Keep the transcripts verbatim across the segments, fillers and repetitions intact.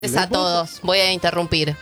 A todos, voy a interrumpir.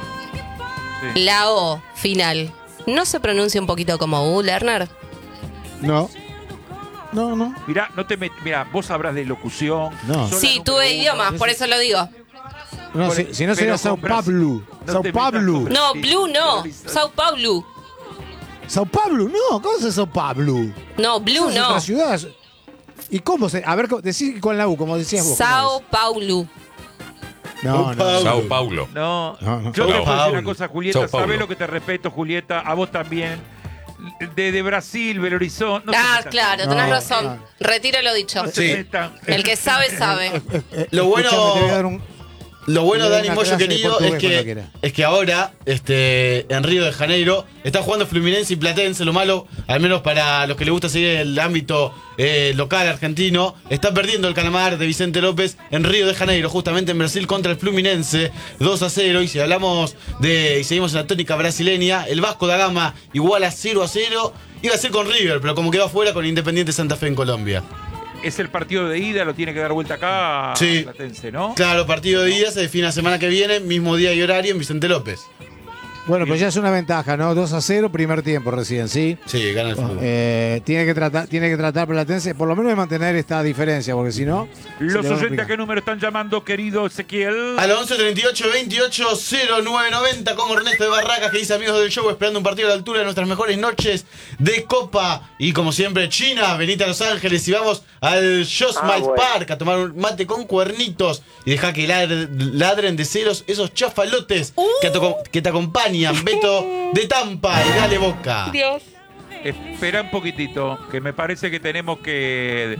Sí. La O final, ¿no se pronuncia un poquito como U, Lerner? No. No, no. Mirá, no te met... Mirá, vos sabrás de locución. No. Sí, tuve idiomas, por eso lo digo. No, si, si no sería Sao Paulo. No Sao Paulo. No, Blue no. Sao Paulo. Sao Paulo, no. ¿Cómo es Sao Paulo? No, Blue es no. Otra ciudad. ¿Y cómo se...? A ver, decís con la U, como decías vos. Sao Paulo. No, no. Sao Paulo. No, no, no. yo te Sao puedo decir una Paulo. cosa, Julieta, Sao Paulo. sabés lo que te respeto, Julieta, a vos también. De, de Brasil, Belo Horizonte. No Ah, se metan. claro, No, tenés no. razón. Retiro lo dicho. No se Sí. metan. El que sabe, sabe. Lo bueno, Escuchame, te voy a dar un- lo bueno, te doy Dani una Moyo clase de querido, portugués es cuando que, quiera. es que ahora, este, en Río de Janeiro, está jugando Fluminense y Platense. Lo malo, al menos para los que les gusta seguir el ámbito eh, local argentino, está perdiendo el Calamar de Vicente López en Río de Janeiro, justamente en Brasil contra el Fluminense, dos a cero. Y si hablamos de, y seguimos en la tónica brasileña, el Vasco da Gama igual a cero a cero. Iba a ser con River, pero como quedó afuera con Independiente Santa Fe en Colombia. Es el partido de ida, lo tiene que dar vuelta acá Sí. Platense, ¿no? Claro, partido de día se define la semana que viene, mismo día y horario en Vicente López. Bueno, pues ya es una ventaja, ¿no? dos a cero, primer tiempo recién, ¿sí? Sí, gana el fútbol. Eh, tiene que tratar, tiene que tratar Platense, por lo menos de mantener esta diferencia, porque si no... se Los le va a oyentes, ¿a complicar. qué número están llamando, querido Ezequiel? Al once treinta y ocho veintiocho cero nueve noventa, como Ernesto de Barracas, que dice: amigos del show, esperando un partido a la altura de nuestras mejores noches de Copa. Y como siempre, China, venite a Los Ángeles y vamos al Josmite Ah, bueno. Park a tomar un mate con cuernitos y deja que ladre- ladren de ceros esos chafalotes que, te, que te acompañan. Beto de Tampa y dale Boca. Dios. Espera un poquitito, que me parece que tenemos que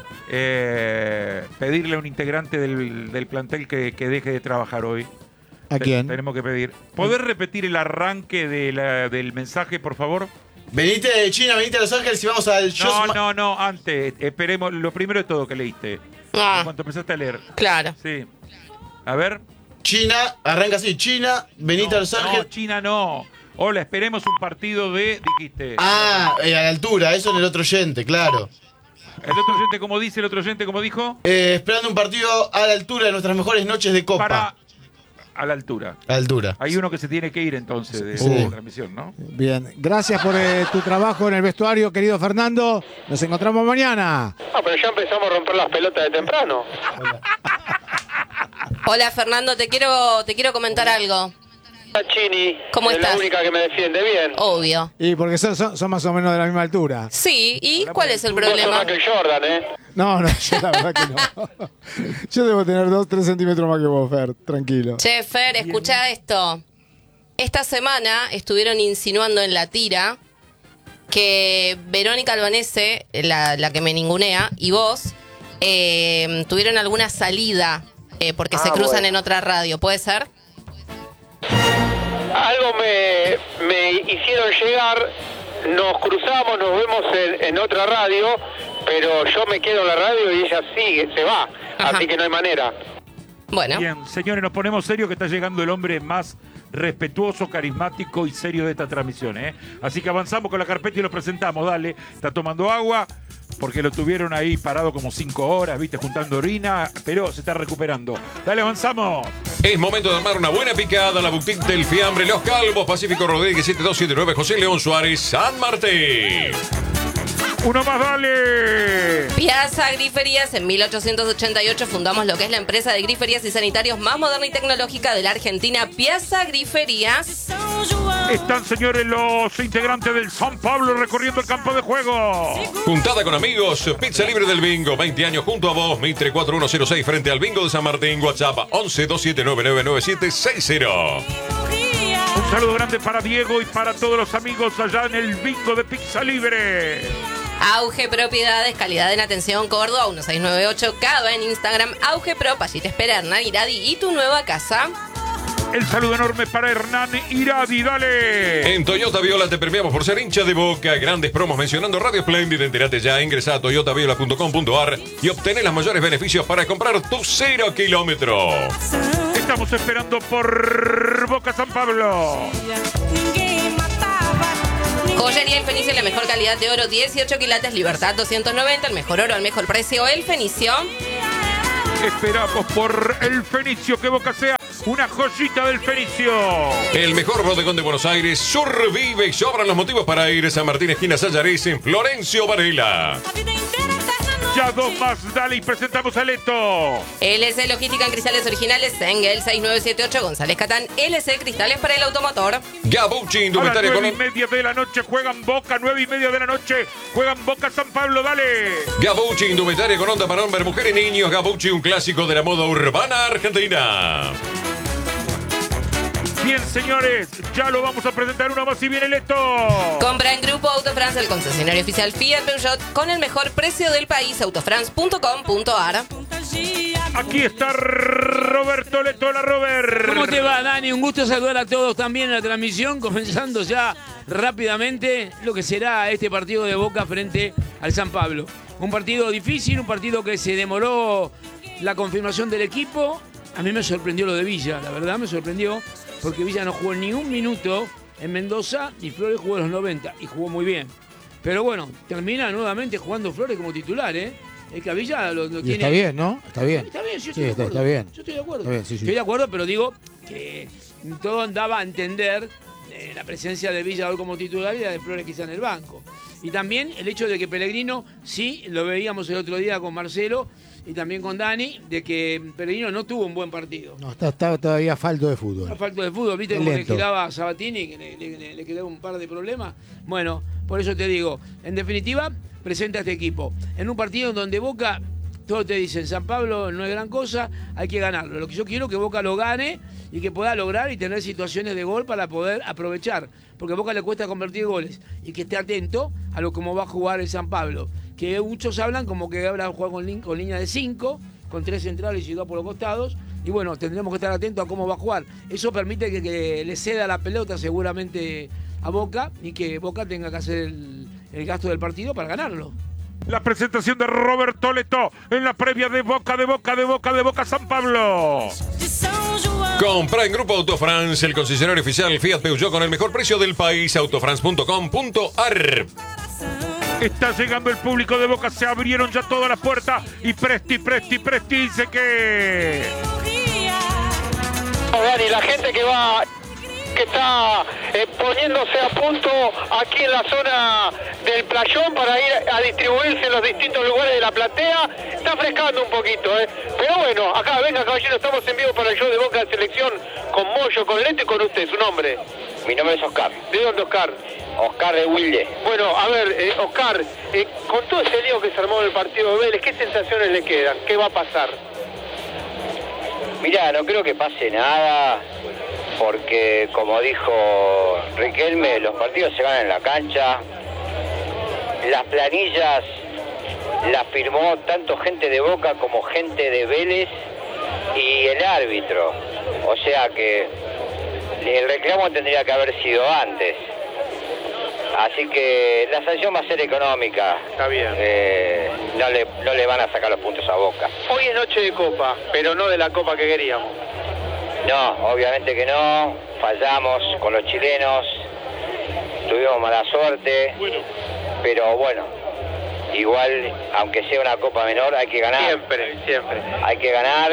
eh, pedirle a un integrante del, del plantel que, que deje de trabajar hoy. ¿A Te- quién? Tenemos que pedir. ¿Podés repetir el arranque de la- del mensaje, por favor? Venite de China, venite a Los Ángeles y vamos al No, Josmite. no, no, antes. Esperemos, lo primero de todo que leíste. Ah, Cuando empezaste a leer. claro. Sí. A ver. China, arranca así: China, venite No, a Los Ángeles. no, China no. Hola, esperemos un partido de, dijiste. Ah, eh, a la altura, eso en el otro oyente, claro. El otro oyente, como dice, el otro oyente, como dijo, Eh, esperando un partido a la altura de nuestras mejores noches de Copa. para a la altura. A la altura. Hay uno que se tiene que ir entonces de, Sí. de la transmisión, ¿no? Bien, gracias por eh, tu trabajo en el vestuario, querido Fernando. Nos encontramos mañana. Ah, pero ya empezamos a romper las pelotas de temprano. Hola Fernando, te quiero, te quiero comentar algo. La Chini ¿Cómo es estás? la única que me defiende bien. Obvio. Y porque son, son, son más o menos de la misma altura. Sí, ¿y cuál es el Vos sos problema? Michael Jordan, ¿eh? No, no, yo la verdad que no. Yo debo tener dos, tres centímetros más que vos, Fer, tranquilo. Che, Fer, escucha esto. Esta semana estuvieron insinuando en la tira que Verónica Albanese, la, la que me ningunea, y vos eh, tuvieron alguna salida eh, porque Ah, se cruzan bueno. en otra radio. ¿Puede ser? Algo me, me hicieron llegar, nos cruzamos, nos vemos en, en otra radio, pero yo me quedo en la radio y ella sigue, se va. Ajá. Así que no hay manera. Bueno, Bien, señores, nos ponemos serios que está llegando el hombre más respetuoso, carismático y serio de esta transmisión, ¿eh? Así que avanzamos con la carpeta y lo presentamos, dale. Está tomando agua porque lo tuvieron ahí parado como cinco horas, viste, juntando orina, pero se está recuperando. Dale, avanzamos. Es momento de armar una buena picada. La boutique del fiambre Los Calvos, Pacífico Rodríguez siete dos siete nueve, José León Suárez, San Martín. Uno más, dale. Piazza Griferías, en mil ochocientos ochenta y ocho fundamos lo que es la empresa de griferías y sanitarios más moderna y tecnológica de la Argentina, Piazza Griferías. Están, señores, los integrantes del San Pablo recorriendo el campo de juego. Juntada con amigos, pizza libre del bingo, veinte años junto a vos, Mitre cuatro uno cero seis frente al bingo de San Martín, WhatsApp once dos siete nueve nueve nueve siete seis cero. Un saludo grande para Diego y para todos los amigos allá en el bingo de Pizza Libre. Auge Propiedades, calidad en atención, Córdoba, uno seis nueve ocho, Cava en Instagram, Auge Pro, allí te espera Hernán Iradi y tu nueva casa. El saludo enorme para Hernán Iradi, dale. En Toyota Viola te premiamos por ser hincha de Boca. Grandes promos mencionando Radio Splendid. Entérate ya, ingresa a toyota viola punto com punto ar y obtener los mayores beneficios para comprar tu cero kilómetro. Estamos esperando por Boca San Pablo. Joyería El Fenicio, la mejor calidad de oro, dieciocho quilates, Libertad doscientos noventa, el mejor oro al mejor precio, El Fenicio. Esperamos por el Fenicio, que Boca sea una joyita del Fenicio. El mejor bodegón de Buenos Aires survive y sobran los motivos para ir a San Martín, esquina Sayares, en Florencio Varela. Ya dos más, dale, y presentamos a Leto. L C Logística en Cristales Originales, Engel seis nueve siete ocho, González Catán, L C Cristales para el Automotor. Gabucci, A las indumentaria nueve y con... media de la noche juegan Boca, nueve y media de la noche juegan Boca San Pablo, dale. Gabucci, indumentaria con onda para hombres, mujeres y niños. Gabucci, un clásico de la moda urbana argentina. Bien, señores, ya lo vamos a presentar uno más y viene Leto. Compra en Grupo Autofrance, el concesionario oficial Fiat Peugeot, con el mejor precio del país, autofrance punto com punto ar. Aquí está Roberto Leto, la Robert. ¿Cómo te va, Dani? Un gusto saludar a todos también en la transmisión, comenzando ya rápidamente lo que será este partido de Boca frente al San Pablo. Un partido difícil, un partido que se demoró la confirmación del equipo. A mí me sorprendió lo de Villa, la verdad me sorprendió, porque Villa no jugó ni un minuto en Mendoza y Flores jugó en los noventa y jugó muy bien. Pero bueno, termina nuevamente jugando Flores como titular, ¿eh? Es que a Villa lo, lo Y tiene... está bien, ¿no? Está bien. Está bien, sí, estoy Sí, de está, acuerdo. está bien. Yo estoy de acuerdo. Está bien, sí, sí. Estoy de acuerdo, pero digo que todo andaba a entender eh, la presencia de Villa hoy como titular y la de Flores quizá en el banco. Y también el hecho de que Pellegrino, sí, lo veíamos el otro día con Marcelo y también con Dani, de que Pellegrino no tuvo un buen partido. No, está, está todavía falto de fútbol. A falta de fútbol, ¿viste Es cómo le lento. giraba a Sabatini, que le, le, le quedaba un par de problemas? Bueno, por eso te digo, en definitiva, presenta este equipo. En un partido en donde Boca, todos te dicen, San Pablo no es gran cosa, hay que ganarlo. Lo que yo quiero es que Boca lo gane y que pueda lograr y tener situaciones de gol para poder aprovechar. Porque a Boca le cuesta convertir goles y que esté atento a lo cómo va a jugar el San Pablo. Que muchos hablan como que hablan jugar con, lin- con línea de cinco, con tres centrales y dos por los costados. Y bueno, tendremos que estar atentos a cómo va a jugar. Eso permite que, que le ceda la pelota seguramente a Boca y que Boca tenga que hacer el, el gasto del partido para ganarlo. La presentación de Roberto Leto en la previa de Boca, de Boca, de Boca, de Boca San Pablo. Compra en Grupo Autofrance, el concesionario oficial Fiat Peugeot con el mejor precio del país, autofrance punto com punto ar. Está llegando el público de Boca, se abrieron ya todas las puertas y Presti, Presti, Presti dice que... Dani, la gente que va, que está eh, poniéndose a punto aquí en la zona del playón para ir a distribuirse en los distintos lugares de la platea, está frescando un poquito, ¿eh? Pero bueno, acá, venga caballero, estamos en vivo para el show de Boca de Selección con Moyo, con Leto y con usted, su nombre. Mi nombre es Oscar, ¿De dónde, Oscar? Oscar de Wilde. Bueno, a ver, eh, Oscar, eh, con todo ese lío que se armó en el partido de Vélez, ¿qué sensaciones le quedan? ¿Qué va a pasar? Mirá, no creo que pase nada, porque como dijo Riquelme, los partidos se ganan en la cancha. Las planillas las firmó tanto gente de Boca como gente de Vélez y el árbitro. O sea que el reclamo tendría que haber sido antes. Así que la sanción va a ser económica. Está bien. Eh, no, le, no le van a sacar los puntos a Boca. Hoy es noche de copa, pero no de la copa que queríamos. No, obviamente que no. Fallamos con los chilenos. Tuvimos mala suerte. Pero bueno, igual, aunque sea una copa menor, hay que ganar. Siempre, siempre. Hay que ganar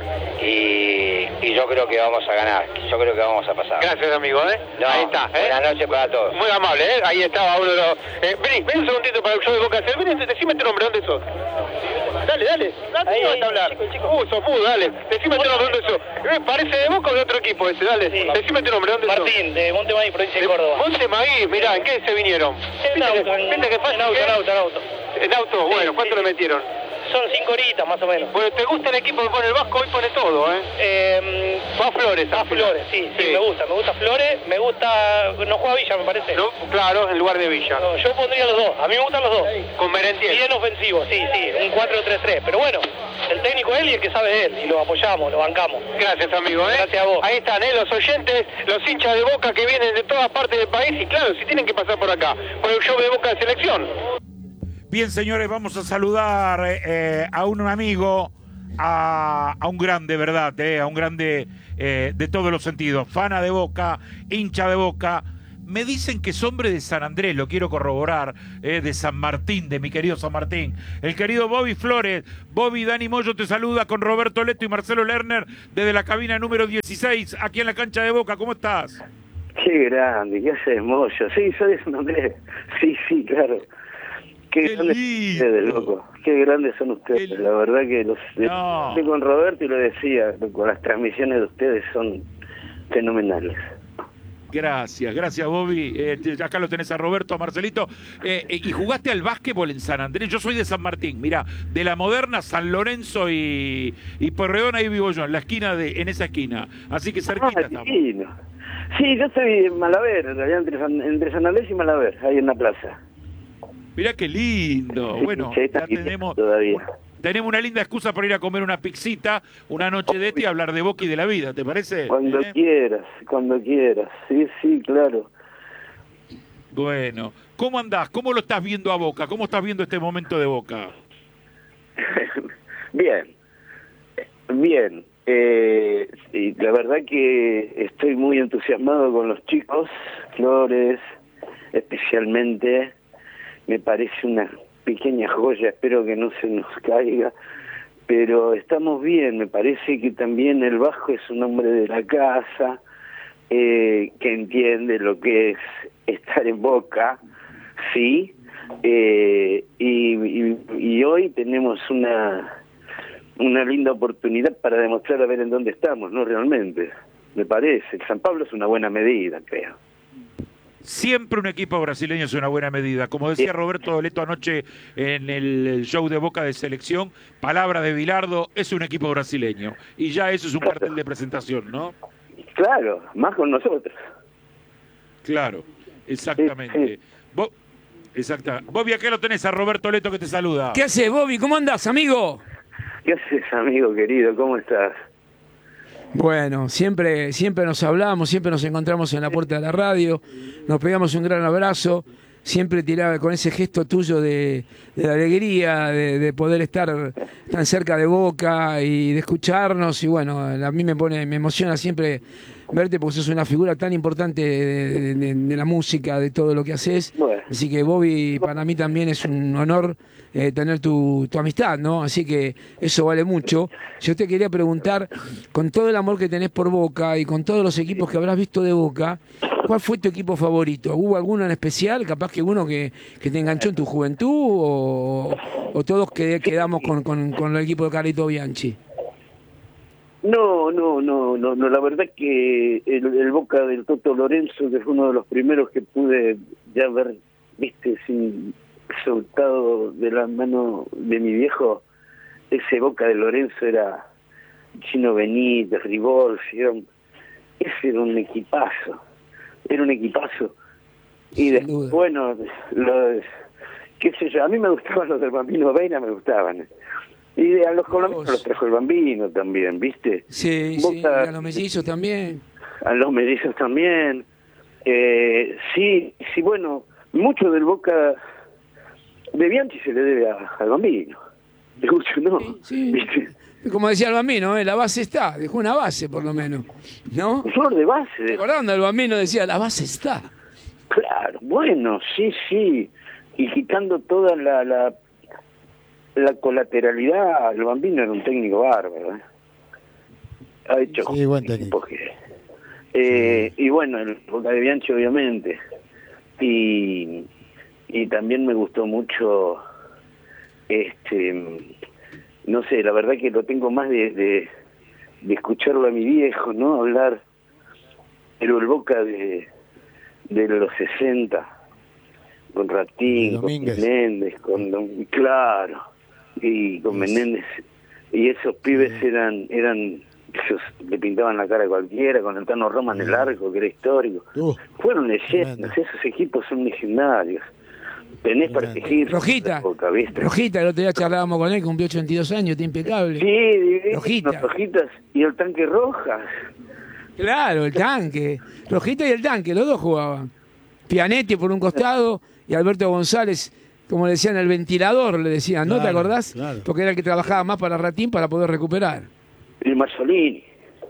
y, y yo creo que vamos a ganar. Yo creo que vamos a pasar. Gracias, amigo, ¿eh? No, Ahí está, ¿eh? Buenas noches para todos. Muy amable, ¿eh? Ahí estaba uno de los... Eh, vení, vení un segundito para el show de Boca. Vení, decime tu nombre, ¿dónde sos? Dale, dale. Dale, Ahí, no ahí, vas a hablar. chico, chico. Uh, sos mudo, dale. Decime tu nombre, ¿dónde sos? Eh, ¿Parece de Boca o de otro equipo ese? Dale. Sí. Decime tu nombre, ¿dónde sos? Martín, de Montemaíz, provincia de Córdoba. Montemaíz, mirá, ¿en qué se vinieron? En auto, en, ¿Viste que fácil en auto, que en es? auto, en auto. En auto, bueno, Sí, ¿cuánto sí, le sí. metieron? Son cinco horitas más o menos. Bueno, ¿te gusta el equipo que pone el Vasco? Hoy pone todo, ¿eh? Eh, Va Flores. más al final. Flores, sí, sí, me gusta, me gusta Flores, me gusta, no juega Villa me parece. No, claro, en lugar de Villa. No, yo pondría los dos, a mí me gustan los dos. Con Merentiel. Bien ofensivo, sí, sí, un cuatro tres tres, pero bueno, el técnico es él y el que sabe de él, y lo apoyamos, lo bancamos. Gracias, amigo, ¿eh? Gracias a vos. Ahí están, ¿eh? Los oyentes, los hinchas de Boca que vienen de todas partes del país y claro, si tienen que pasar por acá, por el show de Boca de Selección. Bien, señores, vamos a saludar eh, a un amigo, a, a un grande, ¿verdad? Eh, a un grande eh, de todos los sentidos. Fana de Boca, hincha de Boca. Me dicen que es hombre de San Andrés, lo quiero corroborar, eh, de San Martín, de mi querido San Martín. El querido Bobby Flores. Bobby, Dani Moyo te saluda con Roberto Leto y Marcelo Lerner desde la cabina número dieciséis, aquí en la cancha de Boca. ¿Cómo estás? Qué grande, ¿qué haces, Moyo? Sí, soy de San Andrés. Sí, sí, claro. Qué, Qué grandes lindo. son ustedes, loco. Qué grandes son ustedes. Qué... La verdad que los No. estoy con Roberto y lo decía, con las transmisiones de ustedes son fenomenales. Gracias, gracias Bobby. Eh, acá lo tenés a Roberto, a Marcelito. Eh, eh, y jugaste al básquetbol en San Andrés. Yo soy de San Martín. Mira, de la Moderna, San Lorenzo y, y Pueyrredón, ahí vivo yo, en la esquina de, en esa esquina. Así que cerquita Ah, estamos. divino. Sí, yo estoy en Malaver, en realidad entre San, entre San Andrés y Malaver, ahí en la plaza. Mirá qué lindo. Sí, Bueno, sí, está ya bien tenemos, todavía. tenemos una linda excusa para ir a comer una pixita, una noche de té y hablar de Boca y de la vida, ¿te parece? Cuando ¿Eh? quieras, cuando quieras. Sí, sí, claro. Bueno, ¿cómo andás? ¿Cómo lo estás viendo a Boca? ¿Cómo estás viendo este momento de Boca? Bien, bien. Eh, y la verdad que estoy muy entusiasmado con los chicos, Flores, especialmente. Me parece una pequeña joya, espero que no se nos caiga, pero estamos bien. Me parece que también el Vasco es un hombre de la casa, eh, que entiende lo que es estar en Boca, sí, eh, y, y, y hoy tenemos una una linda oportunidad para demostrar a ver en dónde estamos, ¿no? Realmente, me parece. El San Pablo es una buena medida, creo. Siempre un equipo brasileño es una buena medida. Como decía Roberto Leto anoche en el show de Boca de selección, palabra de Bilardo, es un equipo brasileño. Y ya eso es un Claro. cartel de presentación, ¿no? Claro, más con nosotros. Claro, exactamente. Sí, sí. Vos, exacta. Bobby, acá lo tenés a Roberto Leto que te saluda. ¿Qué haces, Bobby? ¿Cómo andás, amigo? ¿Qué haces, amigo querido? ¿Cómo estás? Bueno, siempre, siempre nos hablamos, siempre nos encontramos en la puerta de la radio, nos pegamos un gran abrazo, siempre tiraba con ese gesto tuyo de, de la alegría, de, de poder estar tan cerca de Boca y de escucharnos, y bueno, a mí me pone, me emociona siempre verte porque sos una figura tan importante de, de, de la música, de todo lo que haces. Bueno. Así que Bobby, para mí también es un honor eh, tener tu, tu amistad, ¿no? Así que eso vale mucho. Yo te quería preguntar, con todo el amor que tenés por Boca y con todos los equipos que habrás visto de Boca, ¿cuál fue tu equipo favorito? ¿Hubo alguno en especial? Capaz que uno que, que te enganchó en tu juventud o, o todos que, quedamos con, con, con el equipo de Carlito Bianchi. No, no, no, no, no. La verdad que el, el Boca del Toto Lorenzo, que fue uno de los primeros que pude ya ver, viste, sin soltado de la mano de mi viejo, ese Boca de Lorenzo era Chino Benítez, Rivolfi, era un, ese era un equipazo, era un equipazo. Y Sin después, duda. bueno, los, qué sé yo, a mí me gustaban los del Bambino Veina, me gustaban. Y a los colombianos los trajo el Bambino también, ¿viste? Sí, Boca- sí, y a los mellizos también. A los mellizos también. Eh, sí, sí, bueno, mucho del Boca de Bianchi se le debe a- al Bambino. De mucho no. Sí, ¿Viste? como decía el Bambino, ¿eh? La base está, dejó una base por lo menos, ¿no? Un flor de base. ¿Te de- acordás cuando el Bambino decía, la base está? Claro, bueno, sí, sí. Y quitando toda la, la, la colateralidad, el Bambino era un técnico bárbaro. ¿eh? Ha hecho Sí, buen equipos técnico. que- eh, y bueno, el Boca de Bianchi obviamente. Y, y también me gustó mucho, este, no sé, la verdad que lo tengo más de, de, de escucharlo a mi viejo, ¿no? Hablar, pero el Boca de, de los sesenta, con Ratín, con Domínguez. Menéndez, con Don, claro, y con Menéndez, y esos pibes eran, eran, esos le pintaban la cara a cualquiera, con el Tano Roma en el arco, que era histórico. Uh, Fueron leyendas, tremendo. esos equipos son legendarios. Tenés para Tremendo. elegir. Rojita, Boca, ¿viste? Rojita, el otro día charlábamos con él, cumplió ochenta y dos años, está impecable. Sí, divino, Rojita. Rojitas y el tanque Rojas. Claro, el tanque. Rojita y el tanque, los dos jugaban. Pianetti por un costado y Alberto González, como le decían, el ventilador, le decían, ¿no? ¿Te Claro, acordás? claro. Porque era el que trabajaba más para Ratín para poder recuperar. Y Mazzolini.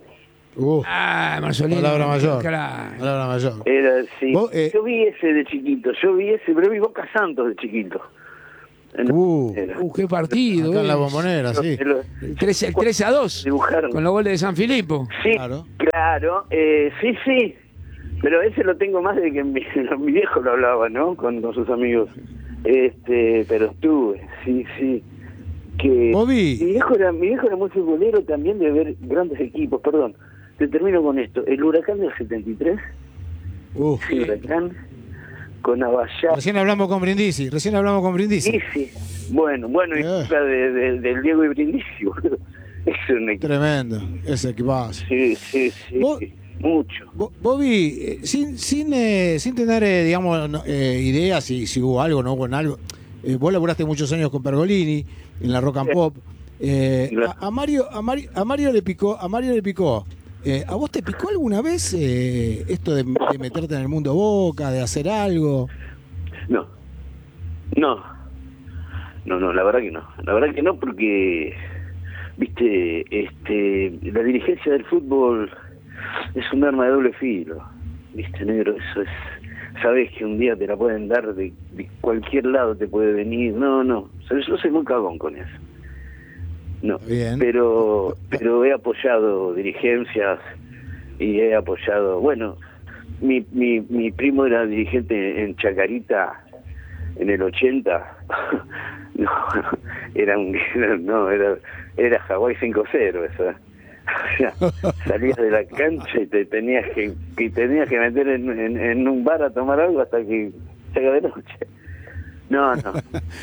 Uh, Ah, Marzolini. palabra mayor. Claro. Palabra mayor. Era, sí. Vos, eh, Yo vi ese de chiquito, yo vi ese, pero vi Boca Santos de chiquito. En la Uh, Bombonera. Uh, qué partido. acá en la eh. Bombonera, sí. Lo- El trece el trece a dos. Dibujaron. Con los goles de San Filipo. Sí, Claro. claro, eh, sí, sí. Pero ese lo tengo más de que mi, mi viejo lo hablaba, ¿no? Con, con sus amigos. Este, pero estuve, sí, sí. Que Bobby. mi viejo era, mi viejo era muy futbolero también de ver grandes equipos. Perdón, te termino con esto. El Huracán del setenta y tres, Uh. el Huracán con Abayá. Recién hablamos con Brindisi, recién hablamos con Brindisi. Sí, sí. Bueno, bueno, y Eh. la de, de- del Diego y Brindisi, boludo. Es un equipo. Tremendo, ese equipazo. Sí, sí, sí. Vos- Mucho. Bo- Bobby, eh, sin sin eh, sin tener, eh, digamos, no, eh, ideas si, si hubo algo, no hubo en algo. Eh, vos laburaste muchos años con Pergolini en la Rock and Pop. Eh, Claro. a, a Mario, a Mario, a Mario le picó, a Mario le picó. Eh, ¿A vos te picó alguna vez eh, esto de, de meterte en el mundo Boca, de hacer algo? No. No. No, no, la verdad que no. La verdad que no, porque, viste, este, la dirigencia del fútbol es un arma de doble filo. Viste, negro, eso es. Sabes que un día te la pueden dar de, de cualquier lado, te puede venir. No, no. O sea, yo soy muy cagón con eso. No. Bien. Pero, pero he apoyado dirigencias y he apoyado. Bueno, mi, mi, mi primo era dirigente en Chacarita en el ochenta. No, era un era, no, era era Hawái cinco cero eso. O sea, salías de la cancha y te tenías que, que tenías que meter en, en, en un bar a tomar algo hasta que llega de noche. No, no.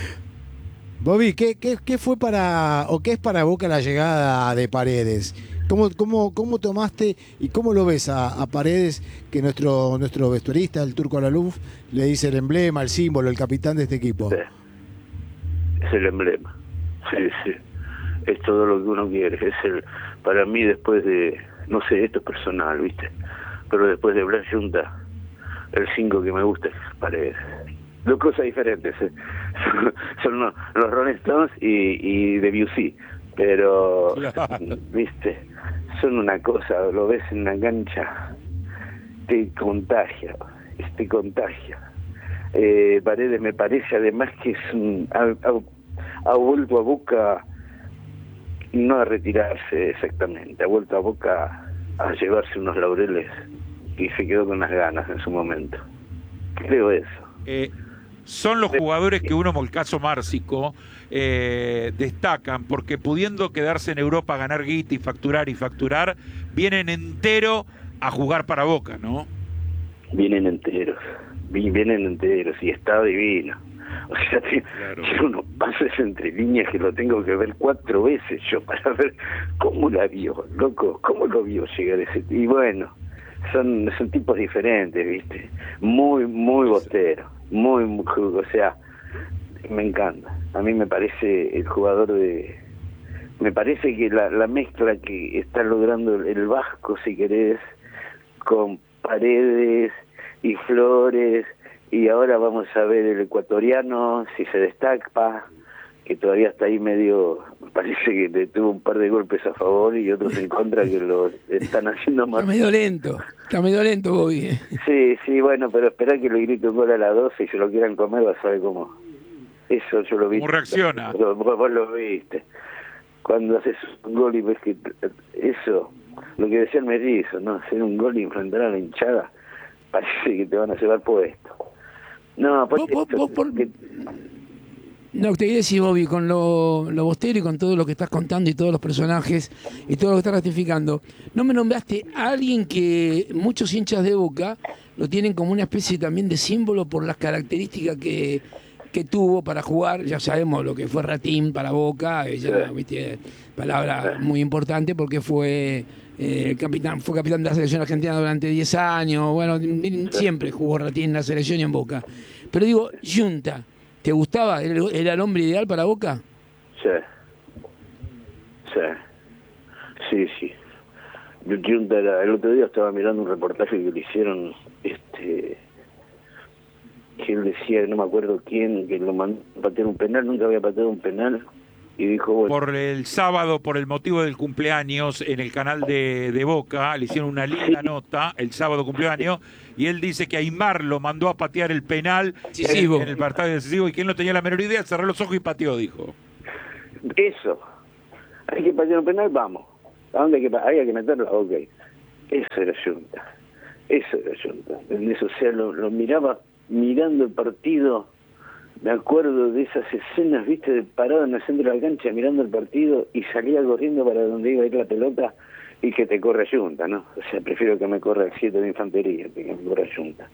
Bobby, ¿qué, qué, qué fue para, o qué es para Boca la llegada de Paredes? ¿Cómo, cómo, cómo tomaste y cómo lo ves a, a Paredes, que nuestro nuestro vestuarista, el Turco Alaluf, le dice el emblema, el símbolo, el capitán de este equipo? Sí. Es el emblema. Sí, sí. Es todo lo que uno quiere. Es el, para mí, después de, no sé, esto es personal, ¿viste? Pero después de Blas Junta, el cinco que me gusta es Paredes. Dos cosas diferentes, ¿eh? Son los, los Rolling Stones y, y Debussy, pero, Claro. ¿viste? Son una cosa, lo ves en la cancha, te contagia, te contagia. Eh, Paredes me parece además que es un, ha, ha, ha vuelto a Boca no a retirarse exactamente, ha vuelto a Boca a llevarse unos laureles y se quedó con las ganas en su momento. Creo eso. Eh, son los jugadores que uno, como el caso Márcico, eh, destacan porque pudiendo quedarse en Europa, ganar guita y facturar y facturar, vienen entero a jugar para Boca, ¿no? Vienen enteros, vi- vienen enteros y está divino. O sea, te- Claro. tiene unos pases entre líneas que lo tengo que ver cuatro veces yo para ver cómo la vio, loco, cómo lo vio llegar ese. Y bueno, son son tipos diferentes, ¿viste? Muy, muy bostero, muy, muy, o sea, me encanta. A mí me parece el jugador de... Me parece que la, la mezcla que está logrando el, el Vasco, si querés, con Paredes y Flores, y ahora vamos a ver el ecuatoriano, si se destaca, que todavía está ahí medio, me parece que le tuvo un par de golpes a favor y otros en contra que lo están haciendo más. Está medio lento. Está medio lento, Bobby. Sí, sí, bueno, pero esperá que le grite un gol a las doce y se lo quieran comer, vas a ver cómo. Eso yo lo vi. ¿Cómo reacciona? Vos, vos lo viste. Cuando haces un gol y ves que eso, lo que decía el Mellizo, ¿no? Hacer un gol y enfrentar a la hinchada, parece que te van a llevar puesto. No, pues Vos- vos- vos por- No, te quería decir, Bobby, con lo, lo bostero y con todo lo que estás contando y todos los personajes y todo lo que estás ratificando, ¿no me nombraste a alguien que muchos hinchas de Boca lo tienen como una especie también de símbolo por las características que, que tuvo para jugar? Ya sabemos lo que fue Ratín para Boca, ella, viste, palabra muy importante porque fue eh, capitán, fue capitán de la selección argentina durante diez años, bueno, siempre jugó Ratín en la selección y en Boca. Pero digo, Junta, ¿te gustaba? ¿Era era el hombre ideal para Boca? Sí. Sí. Sí, sí. Junta era- el otro día estaba mirando un reportaje que le hicieron, este, que él decía, no me acuerdo quién, que lo mandó a patear un penal, nunca había pateado un penal, Y dijo, bueno, por el sábado, por el motivo del cumpleaños, en el canal de, de Boca, le hicieron una linda nota, el sábado cumpleaños, y él dice que Aymar lo mandó a patear el penal Decisivo. en, en el partido decisivo y que él no tenía la menor idea, cerró los ojos y pateó, dijo. eso, hay que patear un penal, vamos. ¿A dónde hay que, pa- había que meterlo? Ok. Eso era Junta. Eso era Junta. ¿Entendés? O sea, lo, lo miraba mirando el partido. Me acuerdo de esas escenas, viste, de parado en el centro de la cancha mirando el partido y salía corriendo para donde iba a ir la pelota y que te corra Junta, ¿no? O sea, prefiero que me corra el siete de infantería que que me corra Junta.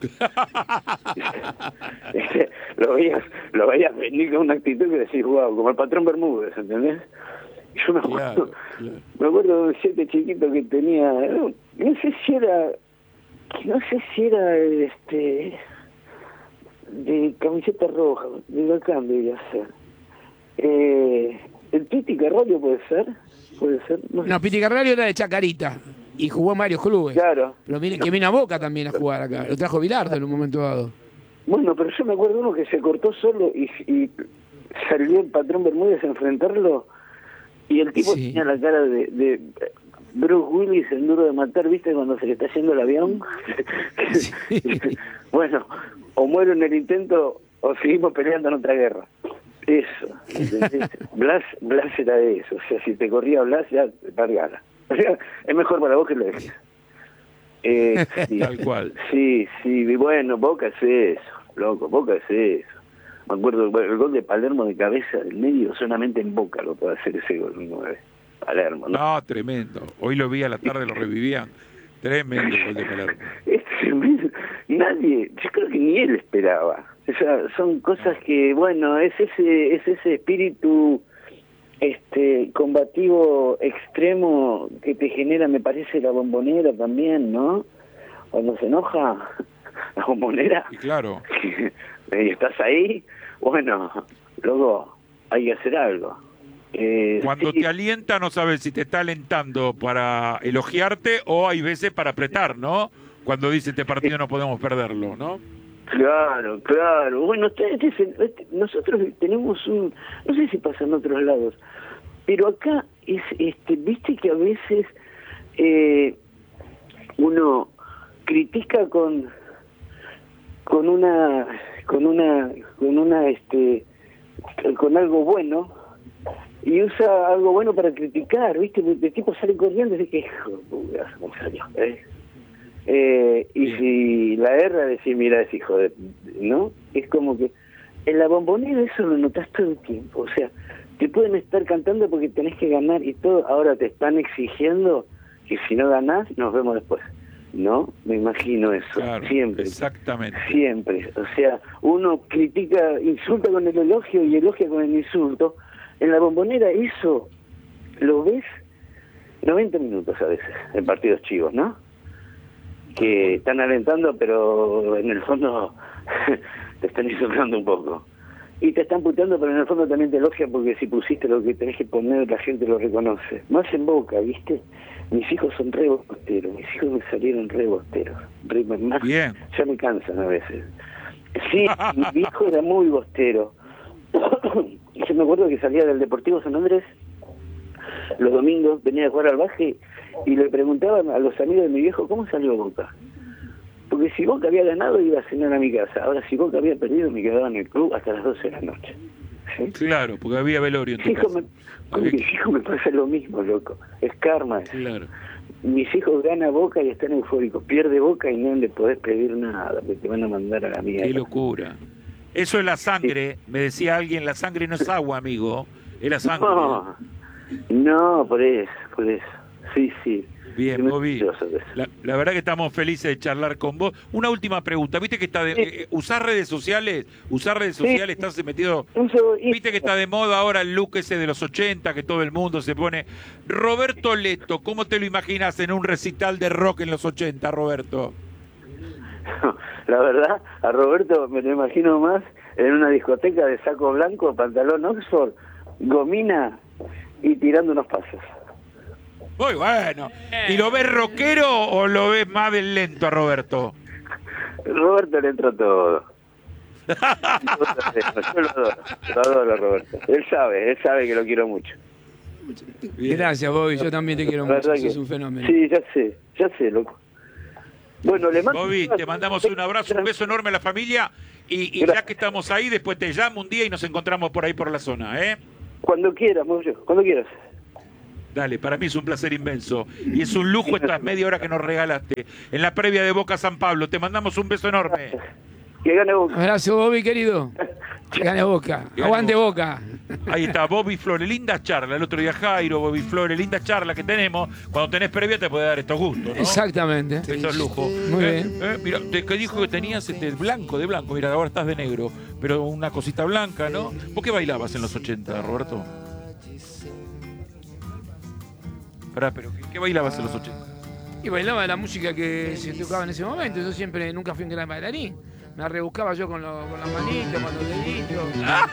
lo veías, lo veías venir con una actitud que decís, wow, como el patrón Bermúdez, ¿entendés? Yo me acuerdo, Claro, claro. me acuerdo de un siete chiquito que tenía, no, no sé si era, no sé si era este de camiseta roja, de bacán debía ser. Eh, el Piti Carvalho puede ser, puede ser. No, No, Piti Carvalho era de Chacarita y jugó en varios clubes. Claro. Pero mire, que vino a Boca también a jugar acá. Lo trajo Bilardo en un momento dado. Bueno, pero yo me acuerdo uno que se cortó solo y, y salió el patrón Bermúdez a enfrentarlo y el tipo Sí. tenía la cara de, de Bruce Willis, el duro de matar, ¿viste? Cuando se le está yendo el avión. Bueno, o muero en el intento o seguimos peleando en otra guerra. Eso. ¿Entendés? Blas, Blas era de eso. O sea, si te corría Blas, ya largala. O sea, es mejor para vos que lo dejes. Eh, sí, Tal cual. Sí, sí, y bueno, Boca es eso, loco, Boca es eso. Me acuerdo, bueno, el gol de Palermo de cabeza del medio, solamente en Boca lo puede hacer ese gol, nueve. Palermo, ¿no? No, tremendo. Hoy lo vi a la tarde, lo revivían. Tremendo el gol de Palermo. Es tremendo. Nadie, yo creo que ni él esperaba. O sea, son cosas que, bueno, es ese, es ese espíritu este combativo extremo que te genera, me parece, la Bombonera también, ¿no? Cuando se enoja la Bombonera Y claro, y estás ahí, bueno, luego hay que hacer algo. Eh, cuando sí, te alienta no sabes si te está alentando para elogiarte o hay veces para apretar, ¿no? Cuando dice este partido no podemos perderlo, ¿no? Claro, claro. Bueno, ustedes dicen, este, nosotros tenemos un, no sé si pasa en otros lados, pero acá es, este, viste que a veces eh, uno critica con, con una, con una, con una, este, con algo bueno y usa algo bueno para criticar, viste, el tipo sale corriendo y dice que hijo de puta, ¿cómo salió? ¿Eh? Eh, y Bien. si la erra, decir, mira, es hijo de... ¿no? Es como que en la Bombonera eso lo notas todo el tiempo. O sea, te pueden estar cantando porque tenés que ganar y todo. Ahora te están exigiendo que si no ganás, nos vemos después. ¿No? Me imagino eso. Claro, Siempre. exactamente. Siempre. O sea, uno critica, insulta con el elogio y elogia con el insulto. En la Bombonera eso lo ves noventa minutos a veces, en partidos chivos, ¿no? Que están alentando, pero en el fondo te están insultando un poco. Y te están puteando, pero en el fondo también te elogian porque si pusiste lo que tenés que poner, la gente lo reconoce. Más en Boca, ¿viste? Mis hijos son re bosteros, mis hijos me salieron re bosteros. Re, más, Bien. ya me cansan a veces. Sí, mi hijo era muy bostero. Yo me acuerdo que salía del Deportivo San Andrés los domingos, venía a jugar al baje y le preguntaban a los amigos de mi viejo cómo salió Boca. Porque si Boca había ganado iba a cenar a mi casa. Ahora si Boca había perdido me quedaba en el club hasta las doce de la noche. ¿Sí? Claro, porque había velorio en tu Mi hijo casa. me, con mis hijos me pasa lo mismo, loco. Es karma. Claro. Mis hijos ganan Boca y están eufóricos. Pierde Boca y no le podés pedir nada, porque te van a mandar a la mierda. Qué locura. Eso es la sangre, me decía alguien, la sangre no es agua, amigo, es la sangre. No, no, por eso, por eso. Sí, sí. Bien, Bobby. La, la verdad que estamos felices de charlar con vos. Una última pregunta, ¿viste que está de, eh, usar redes sociales? Usar redes sociales, estás metido... ¿Viste que está de moda ahora el look ese de los ochenta, que todo el mundo se pone? Roberto Leto, ¿cómo te lo imaginas en un recital de rock en los ochenta, Roberto? La verdad, a Roberto me lo imagino más en una discoteca de saco blanco, pantalón Oxford, gomina y tirando unos pasos. Muy bueno. ¿Y lo ves rockero o lo ves más del lento a Roberto? Roberto le entró todo. Yo lo adoro, lo adoro, Roberto. Él sabe, él sabe que lo quiero mucho. Gracias, Bobby, yo también te quiero La mucho, verdad sos que- un fenómeno. Sí, ya sé, ya sé, loco. Bueno, le mando... Bobby, te mandamos un abrazo, un beso enorme a la familia y, y ya que estamos ahí, después te llamo un día y nos encontramos por ahí por la zona, ¿eh? Cuando quieras, Moyo, cuando quieras. Dale, para mí es un placer inmenso y es un lujo esta media hora que nos regalaste en la previa de Boca San Pablo. Te mandamos un beso enorme. Que gane Boca. Abrazo, Bobby, querido. Que gane Boca. Que gane Aguante Boca. Ahí está, Bobby Flores, linda charla. El otro día Jairo, Bobby Flores, linda charla que tenemos. Cuando tenés previa te puede dar estos gustos, ¿no? Exactamente. Esto es lujo. Muy Eh, bien. eh, mira, te, que dijo que tenías este, blanco, de blanco. Mira, ahora estás de negro, pero una cosita blanca, ¿no? ¿Vos qué bailabas en los ochenta, Roberto? Pará, pero ¿qué, qué bailabas en los ochenta? Y bailaba la música que se tocaba en ese momento. Yo siempre, nunca fui un gran bailarín. Me rebuscaba yo con, lo- con las manitos, con los deditos.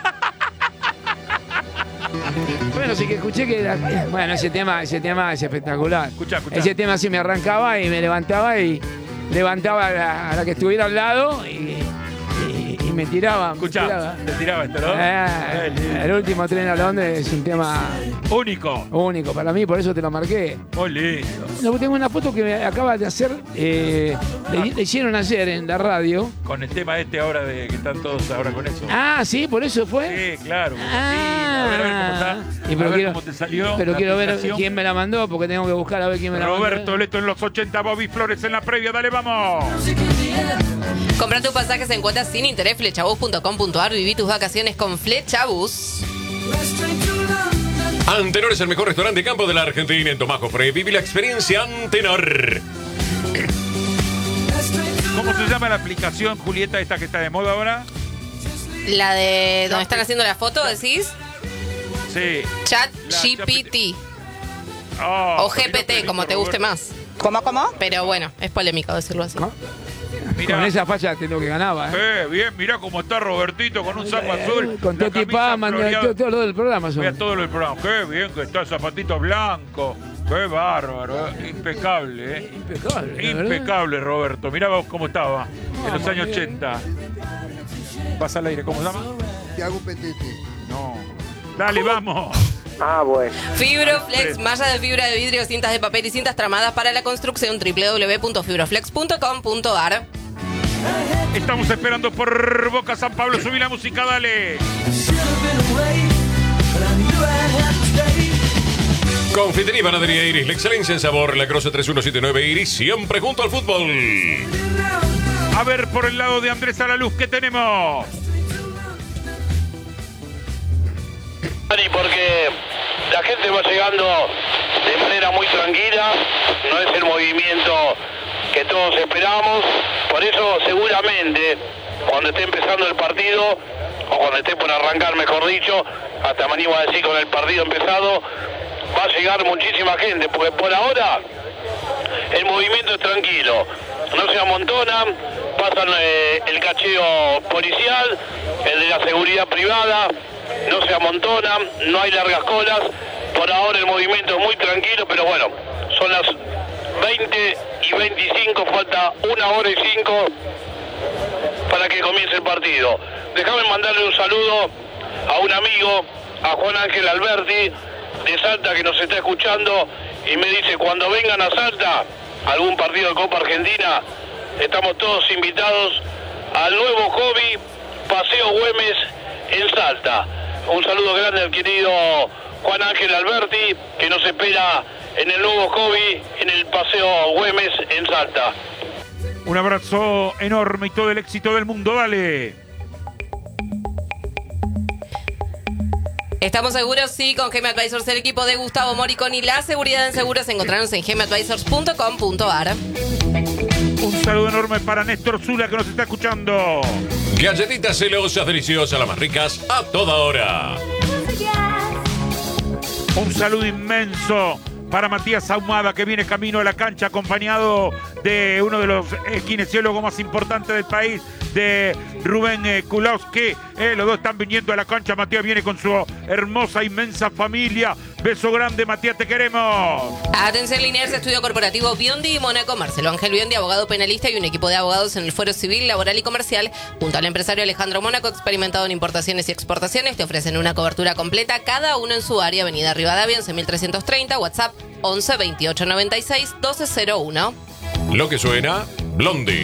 Bueno, sí que escuché que era- bueno, ese tema, ese tema es espectacular. Escuchá, escuchá. Ese tema sí me arrancaba y me levantaba y levantaba a la, a la que estuviera al lado y, y- y me tiraba. me Escuchá, tiraba. te tiraba esto, ¿no? Eh, Eh, lindo. el último tren a Londres es un tema Único. único para mí, por eso te lo marqué. Muy lindo. No, tengo una foto que me acaba de hacer, eh, le, le hicieron ayer en la radio. Con el tema este ahora de que están todos ahora con eso. Ah, sí, por eso fue. Sí, claro. Sí, Ah, a ver, a ver cómo está. y pero a ver quiero, cómo te salió. pero la quiero ver aplicación. quién me la mandó, porque tengo que buscar a ver quién me la Roberto mandó. Leto en los ochenta, Bobby Flores en la previa. Dale, vamos. Compra tus pasajes en cuotas sin interés, flechabús punto com punto ar. Viví tus vacaciones con Flechabús. Antenor es el mejor restaurante de campo de la Argentina. En Tomás Jofre, viví la experiencia Antenor. ¿Cómo se llama la aplicación, Julieta, esta que está de moda ahora? La de donde están haciendo la foto, decís. Sí. Chat La G P T. Oh, O G P T, como te guste más. ¿Cómo, cómo? Pero bueno, es polémico decirlo así. Mirá. Con esa facha te lo que ganaba. ¿eh? Eh, bien, mirá cómo está Robertito con un saco azul. Con la Toti camisa Paman, floreada. todo, todo lo del programa. son. Mira todo lo del programa. Qué bien que está el zapatito blanco. Qué bárbaro. eh. Impecable, ¿eh? Impecable. la verdad. Impecable, Roberto. Mirá vos cómo estaba en los años ochenta. Vas al aire, ¿cómo se llama? Te hago petete. No. Dale, vamos. Ah, bueno. Fibroflex, malla de fibra de vidrio, cintas de papel y cintas tramadas para la construcción. doble u doble u doble u punto fibroflex punto com punto ar. Estamos esperando por Boca San Pablo. Subí la música, dale. Confitería y Panadería Iris, la excelencia en sabor. La Croce tres uno siete nueve Iris, siempre junto al fútbol. A ver, por el lado de Andrés a la luz, ¿qué tenemos? Y porque la gente va llegando de manera muy tranquila, no es el movimiento que todos esperamos, por eso seguramente cuando esté empezando el partido, o cuando esté por arrancar mejor dicho, hasta me animo a decir con el partido empezado, va a llegar muchísima gente, porque por ahora el movimiento es tranquilo, no se amontonan, pasan eh, el cacheo policial, el de la seguridad privada, no se amontonan, no hay largas colas, por ahora el movimiento es muy tranquilo, pero bueno, son las veinte y veinticinco, falta una hora y cinco para que comience el partido. Déjame mandarle un saludo a un amigo, a Juan Ángel Alberti, de Salta, que nos está escuchando y me dice, cuando vengan a Salta, algún partido de Copa Argentina, estamos todos invitados al nuevo hobby Paseo Güemes en Salta. Un saludo grande al querido Juan Ángel Alberti, que nos espera en el nuevo hobby en el Paseo Güemes en Salta. Un abrazo enorme y todo el éxito del mundo, dale. Estamos seguros, sí, con Geme Advisors, el equipo de Gustavo Moricón y la seguridad en seguros. Encontrarnos en geme advisors punto com punto ar. Un saludo enorme para Néstor Zula, que nos está escuchando. Galletitas celosas, deliciosas, las más ricas, a toda hora. Un saludo inmenso para Matías Ahumada, que viene camino a la cancha acompañado de uno de los eh, kinesiólogos más importantes del país, de Rubén eh, Kulowski. Eh, los dos están viniendo a la cancha. Matías viene con su hermosa, inmensa familia. Beso grande, Matías, te queremos. Atención, Liniers, Estudio Corporativo Biondi y Mónaco. Marcelo Ángel Biondi, abogado penalista y un equipo de abogados en el Fuero Civil, Laboral y Comercial. Junto al empresario Alejandro Mónaco, experimentado en importaciones y exportaciones, te ofrecen una cobertura completa, cada uno en su área. Avenida Rivadavia, once mil trescientos treinta, WhatsApp once veintiocho noventa y seis doce cero uno. Lo que suena, Blondie.